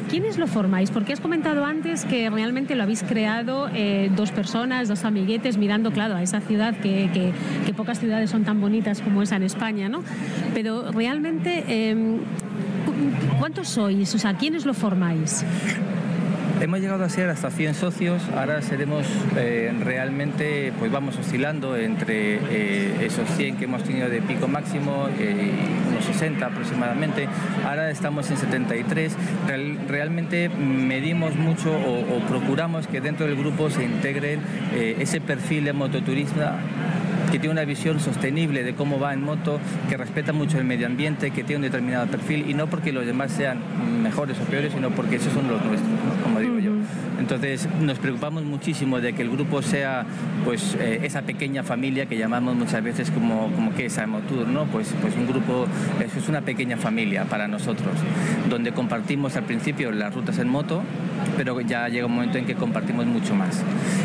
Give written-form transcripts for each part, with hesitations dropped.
¿quiénes lo formáis? Porque has comentado antes que realmente lo habéis creado dos personas, dos amiguetes, mirando, claro, a esa ciudad que pocas ciudades son tan bonitas como esa en España, ¿no? Pero realmente, ¿cuántos sois? O sea, ¿quiénes lo formáis? Hemos llegado a ser hasta 100 socios, ahora seremos realmente, pues vamos oscilando entre esos 100 que hemos tenido de pico máximo, unos 60 aproximadamente, ahora estamos en 73, realmente medimos mucho o procuramos que dentro del grupo se integre ese perfil de mototurista que tiene una visión sostenible de cómo va en moto, que respeta mucho el medio ambiente, que tiene un determinado perfil, y no porque los demás sean mejores o peores, sino porque esos son los nuestros, ¿no? Como digo yo. Entonces nos preocupamos muchísimo de que el grupo sea pues esa pequeña familia que llamamos muchas veces como que es Aemotur, ¿no? Pues un grupo, eso es una pequeña familia para nosotros, donde compartimos al principio las rutas en moto, pero ya llega un momento en que compartimos mucho más.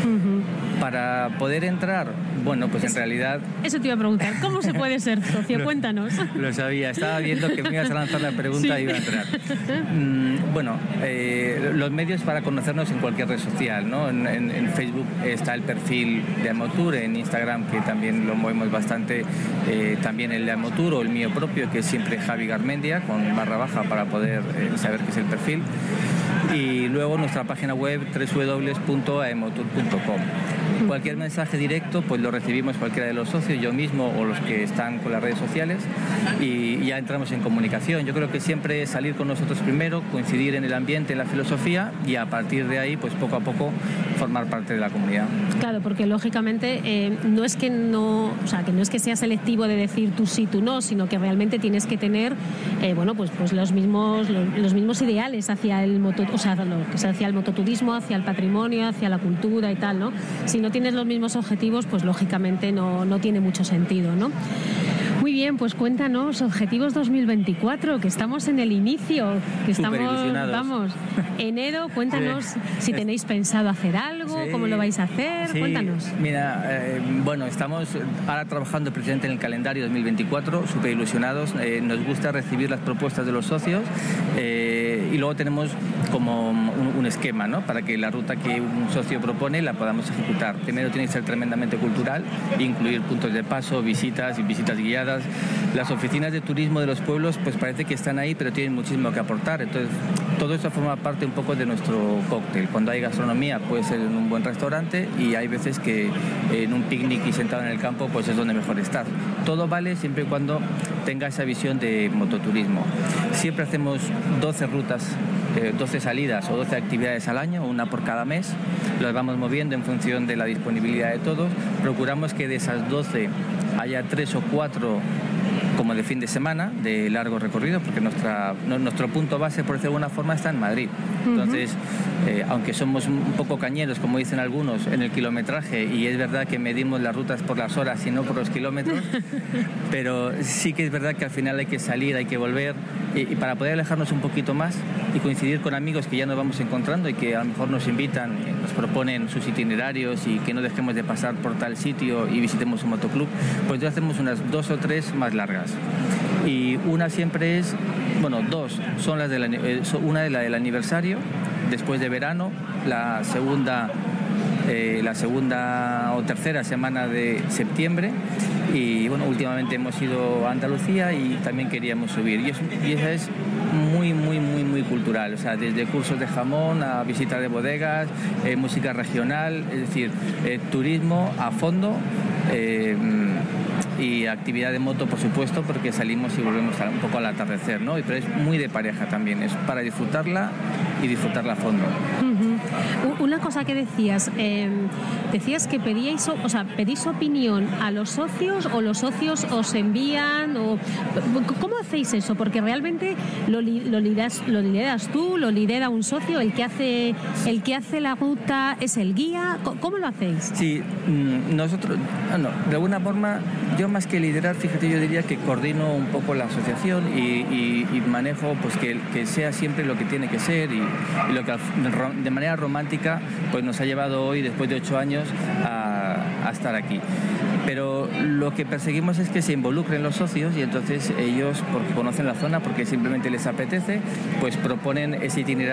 Para poder entrar, bueno, pues en realidad... Eso te iba a preguntar, ¿cómo se puede ser socio? Cuéntanos. Lo sabía, estaba viendo que me ibas a lanzar la pregunta y iba a entrar. Bueno, los medios para conocernos en cualquier red social, ¿no? En Facebook está el perfil de Aemotur, en Instagram, que también lo movemos bastante, también el de Aemotur o el mío propio, que es siempre Javi Garmendia, con /, para poder saber qué es el perfil. Y luego nuestra página web www.aemotur.com. Cualquier mensaje directo pues lo recibimos cualquiera de los socios, yo mismo o los que están con las redes sociales, y ya entramos en comunicación. Yo creo que siempre es salir con nosotros primero, coincidir en el ambiente, en la filosofía, y a partir de ahí pues poco a poco formar parte de la comunidad. Claro, porque lógicamente no es que sea selectivo de decir tú sí, tú no, sino que realmente tienes que tener pues los mismos ideales hacia el hacia el mototurismo, hacia el patrimonio, hacia la cultura y tal, ¿no? Si no tienes los mismos objetivos, pues lógicamente no tiene mucho sentido, ¿no? Muy bien, pues cuéntanos, objetivos 2024, que estamos en el inicio, que estamos, vamos, enero, cuéntanos si tenéis pensado hacer algo, cómo lo vais a hacer, cuéntanos. Mira, bueno, estamos ahora trabajando precisamente en el calendario 2024, súper ilusionados, nos gusta recibir las propuestas de los socios, y luego tenemos como un esquema, ¿no? Para que la ruta que un socio propone la podamos ejecutar. Primero tiene que ser tremendamente cultural, incluir puntos de paso, visitas y visitas guiadas. Las oficinas de turismo de los pueblos pues parece que están ahí, pero tienen muchísimo que aportar. Entonces todo eso forma parte un poco de nuestro cóctel. Cuando hay gastronomía puede ser en un buen restaurante, y hay veces que en un picnic y sentado en el campo pues es donde mejor estar. Todo vale siempre y cuando tenga esa visión de mototurismo. Siempre hacemos 12 rutas, 12 salidas o 12 actividades al año, una por cada mes. Las vamos moviendo en función de la disponibilidad de todos. Procuramos que de esas 12 haya 3 o 4 como de fin de semana, de largo recorrido, porque nuestro punto base, por decirlo de alguna forma, está en Madrid. Entonces, aunque somos un poco cañeros, como dicen algunos, en el kilometraje, y es verdad que medimos las rutas por las horas y no por los kilómetros, pero sí que es verdad que al final hay que salir, hay que volver, y para poder alejarnos un poquito más y coincidir con amigos que ya nos vamos encontrando y que a lo mejor nos invitan, nos proponen sus itinerarios y que no dejemos de pasar por tal sitio y visitemos un motoclub, pues ya hacemos unas 2 o 3 más largas. Y una siempre es, bueno, 2 son las una es la del aniversario, después de verano, la segunda o tercera semana de septiembre, y bueno, últimamente hemos ido a Andalucía y también queríamos subir, y esa es muy cultural, o sea, desde cursos de jamón a visitas de bodegas, música regional, es decir, turismo a fondo, y actividad de moto, por supuesto, porque salimos y volvemos un poco al atardecer, ¿no? Pero es muy de pareja también, es para disfrutarla y disfrutarla a fondo. Una cosa que decías que pedís opinión a los socios, o los socios os envían, o ¿cómo hacéis eso? Porque realmente lo lideras tú, lo lidera un socio, el que hace la ruta es el guía. ¿Cómo lo hacéis? Sí, nosotros, de alguna forma, yo más que liderar, fíjate, yo diría que coordino un poco la asociación y manejo pues que sea siempre lo que tiene que ser, y lo que de manera romántica pues nos ha llevado hoy, después de 8 años, a estar aquí. Pero lo que perseguimos es que se involucren los socios, y entonces ellos, porque conocen la zona, porque simplemente les apetece, pues proponen ese itinerario